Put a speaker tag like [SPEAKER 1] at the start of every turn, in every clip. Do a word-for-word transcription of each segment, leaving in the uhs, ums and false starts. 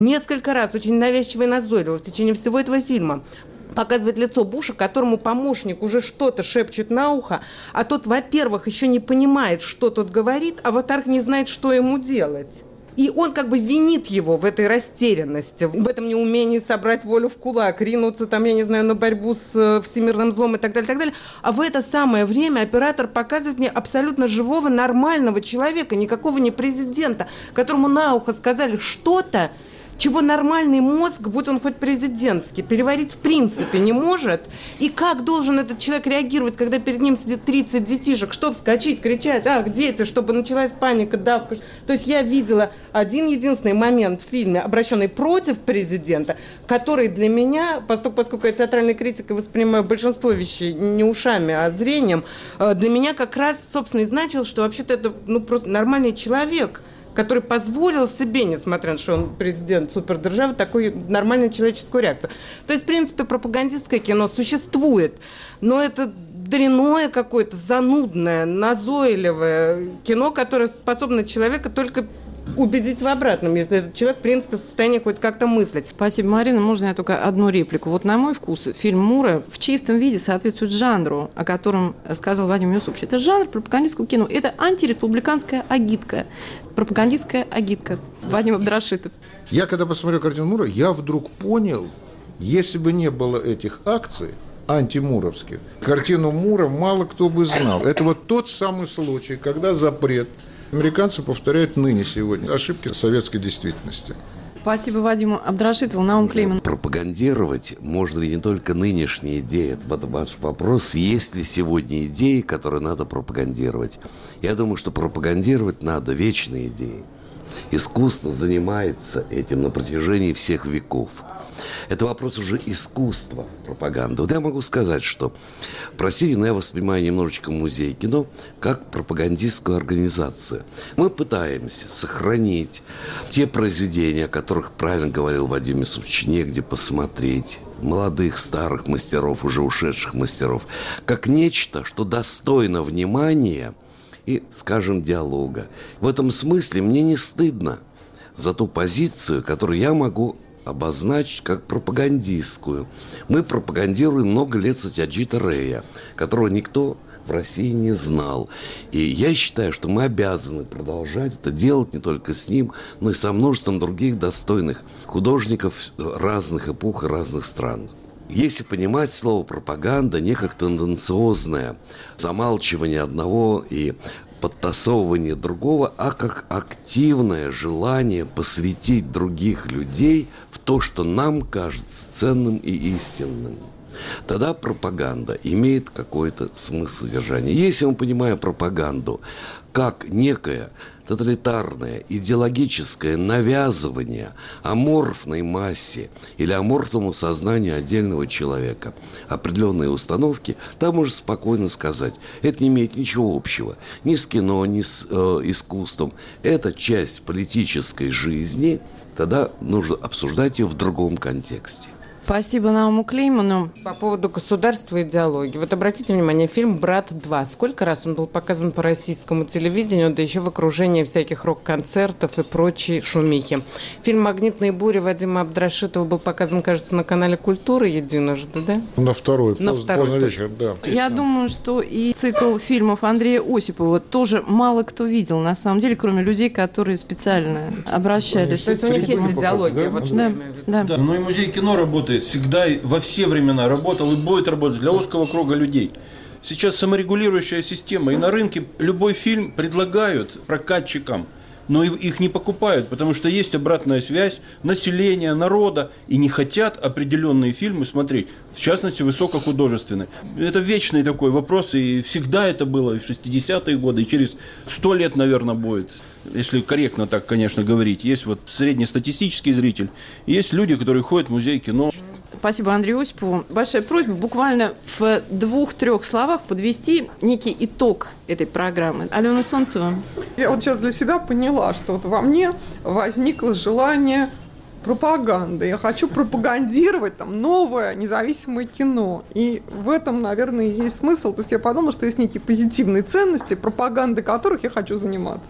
[SPEAKER 1] несколько раз, очень навязчиво и назойливо в течение всего этого фильма показывает лицо Буша, которому помощник уже что-то шепчет на ухо, а тот, во-первых, еще не понимает, что тот говорит, а во-вторых, не знает, что ему делать. И он как бы винит его в этой растерянности, в этом неумении собрать волю в кулак, ринуться там, я не знаю, на борьбу с всемирным злом и так далее, так далее. А в это самое время оператор показывает мне абсолютно живого, нормального человека, никакого не президента, которому на ухо сказали что-то, чего нормальный мозг, будь он хоть президентский, переварить в принципе не может. И как должен этот человек реагировать, когда перед ним сидит тридцать детишек? Что вскочить, кричать, ах, дети, чтобы началась паника, давка. То есть я видела один единственный момент в фильме, обращенный против президента, который для меня, поскольку, поскольку я театральный критик и воспринимаю большинство вещей не ушами, а зрением, для меня как раз, собственно, и значил, что вообще-то это ну, просто нормальный человек, который позволил себе, несмотря на то, что он президент супердержавы, такую нормальную человеческую реакцию. То есть, в принципе, пропагандистское кино существует, но это дрянное какое-то, занудное, назойливое кино, которое способно человека только убедить в обратном, если этот человек, в принципе, в состоянии хоть как-то мыслить.
[SPEAKER 2] Спасибо, Марина. Можно я только одну реплику? Вот на мой вкус фильм «Мура» в чистом виде соответствует жанру, о котором сказал Вадим Юсупович. Это жанр пропагандистского кино. Это антиреспубликанская агитка. Пропагандистская агитка. Вадим Абдрашитов.
[SPEAKER 3] Я, когда посмотрел картину «Мура», я вдруг понял, если бы не было этих акций антимуровских, картину «Мура» мало кто бы знал. Это вот тот самый случай, когда запрет американцы повторяют ныне сегодня ошибки советской действительности.
[SPEAKER 2] Спасибо Вадиму Абдрашитову. Наум Клейман.
[SPEAKER 4] Пропагандировать можно ли не только нынешние идеи. Это ваш вопрос. Есть ли сегодня идеи, которые надо пропагандировать? Я думаю, что пропагандировать надо вечные идеи. Искусство занимается этим на протяжении всех веков. Это вопрос уже искусства пропаганды. Вот я могу сказать, что, простите, но я воспринимаю немножечко музей кино как пропагандистскую организацию. Мы пытаемся сохранить те произведения, о которых, правильно говорил Вадим Юсупович, негде посмотреть, молодых, старых мастеров, уже ушедших мастеров, как нечто, что достойно внимания и, скажем, диалога. В этом смысле мне не стыдно за ту позицию, которую я могу обозначить как пропагандистскую. Мы пропагандируем много лет Сатьяджита Рэя, которого никто в России не знал. И я считаю, что мы обязаны продолжать это делать не только с ним, но и со множеством других достойных художников разных эпох и разных стран. Если понимать слово «пропаганда» не как тенденциозное замалчивание одного и подтасовывание другого, а как активное желание посвятить других людей в то, что нам кажется ценным и истинным, тогда пропаганда имеет какой-то смысл содержания. Если мы понимаем пропаганду как некое тоталитарное идеологическое навязывание аморфной массе или аморфному сознанию отдельного человека определенные установки, там можно спокойно сказать, это не имеет ничего общего ни с кино, ни с э, искусством. Это часть политической жизни, тогда нужно обсуждать ее в другом контексте.
[SPEAKER 2] Спасибо Науму Клейману.
[SPEAKER 1] По поводу государства и идеологии. Вот обратите внимание, фильм «Брат два». Сколько раз он был показан по российскому телевидению, да еще в окружении всяких рок-концертов и прочей шумихи. Фильм «Магнитные бури» Вадима Абдрашитова был показан, кажется, на канале «Культура» единожды, да?
[SPEAKER 3] На второй,
[SPEAKER 1] на
[SPEAKER 3] поз,
[SPEAKER 1] второй
[SPEAKER 3] поздно вечером, да.
[SPEAKER 2] Я думаю, что и цикл фильмов Андрея Осипова тоже мало кто видел, на самом деле, кроме людей, которые специально обращались.
[SPEAKER 1] То есть у них есть идеология.
[SPEAKER 3] Да?
[SPEAKER 1] Вот что
[SPEAKER 2] да,
[SPEAKER 1] я имею в виду.
[SPEAKER 2] да.
[SPEAKER 5] Да, ну и музей кино работает всегда, во все времена работал и будет работать для узкого круга людей. Сейчас саморегулирующая система, и на рынке любой фильм предлагают прокатчикам, но их не покупают, потому что есть обратная связь населения, народа, и не хотят определенные фильмы смотреть, в частности, высокохудожественные. Это вечный такой вопрос, и всегда это было, и в шестидесятые годы, и через сто лет, наверное, будет, если корректно так, конечно, говорить. Есть вот среднестатистический зритель, и есть люди, которые ходят в музей кино.
[SPEAKER 2] Спасибо Андрею Осипову. Большая просьба буквально в двух-трех словах подвести некий итог этой программы. Алена Солнцева.
[SPEAKER 6] Я вот сейчас для себя поняла, что вот во мне возникло желание пропаганды. Я хочу пропагандировать там новое независимое кино. И в этом, наверное, есть смысл. То есть я подумала, что есть некие позитивные ценности, пропагандой которых я хочу заниматься.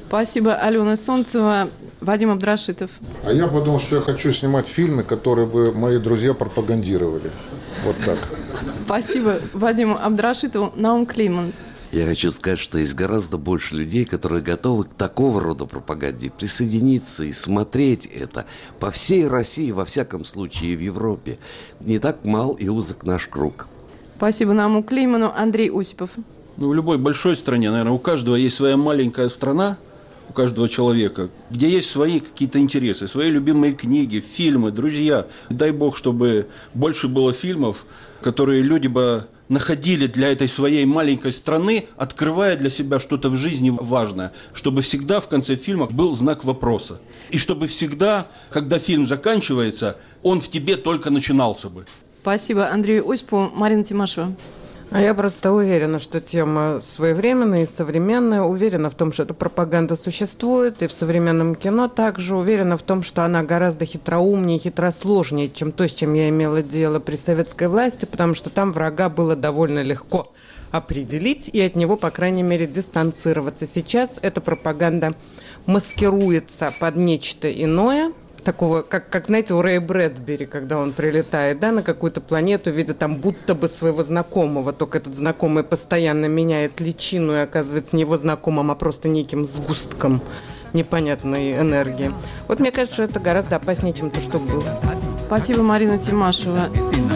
[SPEAKER 2] Спасибо, Алена Солнцева. Вадим Абдрашитов.
[SPEAKER 3] А я подумал, что я хочу снимать фильмы, которые бы мои друзья пропагандировали. Вот так.
[SPEAKER 2] Спасибо Вадиму Абдрашитову. Наум Клейман.
[SPEAKER 4] Я хочу сказать, что есть гораздо больше людей, которые готовы к такого рода пропаганде присоединиться и смотреть это по всей России, во всяком случае, и в Европе. Не так мал и узок наш круг.
[SPEAKER 2] Спасибо Науму Клейману. Андрей Осипов.
[SPEAKER 5] Ну, в любой большой стране, наверное, у каждого есть своя маленькая страна, у каждого человека, где есть свои какие-то интересы, свои любимые книги, фильмы, друзья. Дай бог, чтобы больше было фильмов, которые люди бы находили для этой своей маленькой страны, открывая для себя что-то в жизни важное, чтобы всегда в конце фильма был знак вопроса. И чтобы всегда, когда фильм заканчивается, он в тебе только начинался бы.
[SPEAKER 2] Спасибо Андрею Осипову. Марина Тимашева.
[SPEAKER 1] А я просто уверена, что тема своевременная и современная. Уверена в том, что эта пропаганда существует, и в современном кино также. Уверена в том, что она гораздо хитроумнее, хитросложнее, чем то, с чем я имела дело при советской власти, потому что там врага было довольно легко определить и от него, по крайней мере, дистанцироваться. Сейчас эта пропаганда маскируется под нечто иное, такого, как, как, знаете, у Рэя Брэдбери, когда он прилетает, да, на какую-то планету, видя там будто бы своего знакомого, только этот знакомый постоянно меняет личину и оказывается не его знакомым, а просто неким сгустком непонятной энергии. Вот мне кажется, что это гораздо опаснее, чем то, что было.
[SPEAKER 2] Спасибо, Марина Тимашева.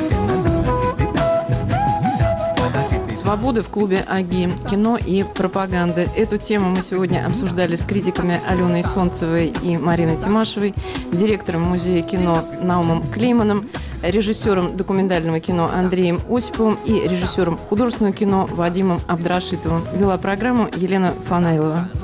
[SPEAKER 2] Свобода в клубе АГИ. Кино и пропаганда. Эту тему мы сегодня обсуждали с критиками Аленой Солнцевой и Мариной Тимашевой, директором музея кино Наумом Клейманом, режиссером документального кино Андреем Осиповым и режиссером художественного кино Вадимом Абдрашитовым. Вела программу Елена Фанайлова.